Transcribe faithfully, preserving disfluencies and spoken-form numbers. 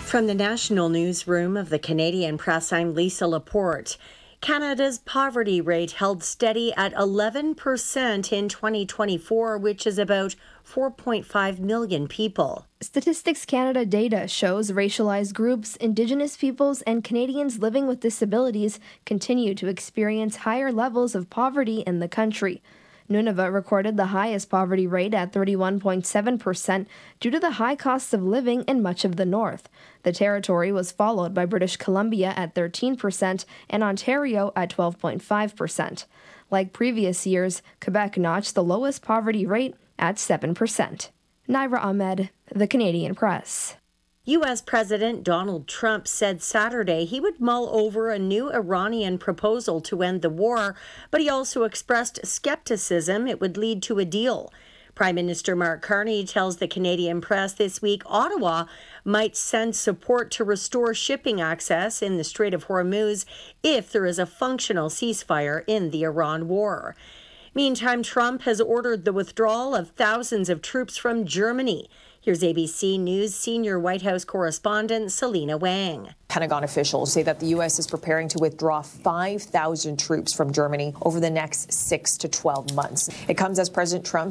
From the National Newsroom of the Canadian Press, I'm Lisa Laporte. Canada's poverty rate held steady at eleven percent in twenty twenty-four, which is about four point five million people. Statistics Canada data shows racialized groups, Indigenous peoples, and Canadians living with disabilities continue to experience higher levels of poverty in the country. Nunavut recorded the highest poverty rate at thirty-one point seven percent due to the high costs of living in much of the north. The territory was followed by British Columbia at thirteen percent and Ontario at twelve point five percent. Like previous years, Quebec notched the lowest poverty rate at seven percent. Naira Ahmed, The Canadian Press. U S President Donald Trump said Saturday he would mull over a new Iranian proposal to end the war, but he also expressed skepticism it would lead to a deal. Prime Minister Mark Carney tells the Canadian Press this week Ottawa might send support to restore shipping access in the Strait of Hormuz if there is a functional ceasefire in the Iran war. Meantime, Trump has ordered the withdrawal of thousands of troops from Germany. Here's A B C News senior White House correspondent Selena Wang. Pentagon officials say that the U S is preparing to withdraw five thousand troops from Germany over the next six to twelve months. It comes as President Trump